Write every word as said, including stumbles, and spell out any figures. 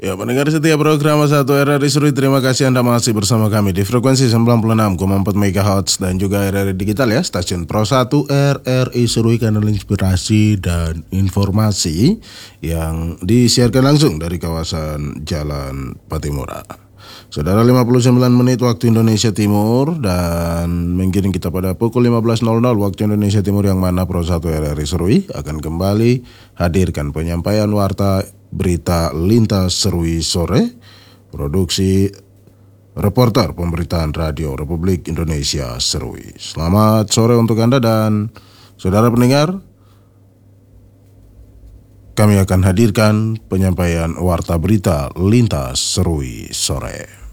Ya, pendengar setiap program satu R R I Serui, terima kasih Anda masih bersama kami di frekuensi sembilan puluh enam koma empat MHz dan juga R R I Digital ya, stasiun Pro satu R R I Serui, kanal inspirasi dan informasi yang disiarkan langsung dari kawasan Jalan Patimura. Saudara, lima puluh sembilan menit waktu Indonesia Timur dan menggiring kita pada pukul lima belas nol nol waktu Indonesia Timur, yang mana Pro satu R R I Serui akan kembali hadirkan penyampaian warta berita lintas Serui sore, produksi reporter pemberitaan Radio Republik Indonesia Serui. Selamat sore untuk Anda dan saudara pendengar. Kami akan hadirkan penyampaian warta berita lintas Serui sore.